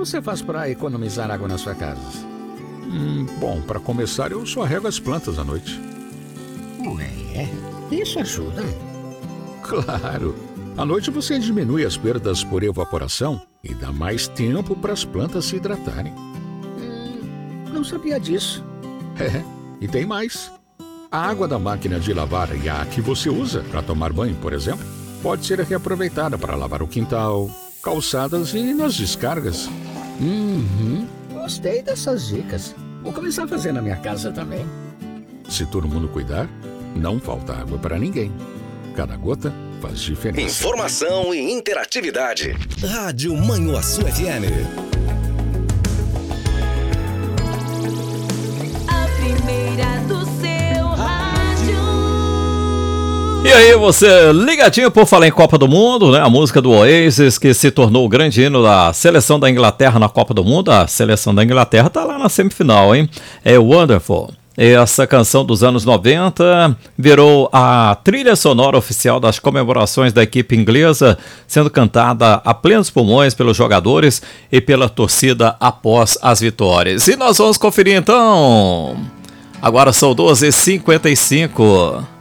você faz para economizar água na sua casa? Bom, para começar, eu só rego as plantas à noite. Ué, isso ajuda? Claro. À noite você diminui as perdas por evaporação e dá mais tempo para as plantas se hidratarem. Não sabia disso. E tem mais. A água da máquina de lavar e a que você usa para tomar banho, por exemplo, pode ser reaproveitada para lavar o quintal, calçadas e nas descargas. Gostei dessas dicas. Vou começar a fazer na minha casa também. Se todo mundo cuidar, não falta água para ninguém. Cada gota faz diferença. Informação e interatividade. Rádio Manhuaçu FM. A primeira do seu rádio. E aí, você ligadinho por falar em Copa do Mundo, né? A música do Oasis, que se tornou o grande hino da seleção da Inglaterra na Copa do Mundo. A seleção da Inglaterra tá lá na semifinal, hein? É Wonderful. Essa canção dos anos 90 virou a trilha sonora oficial das comemorações da equipe inglesa, sendo cantada a plenos pulmões pelos jogadores e pela torcida após as vitórias. E nós vamos conferir então. Agora são 12h55.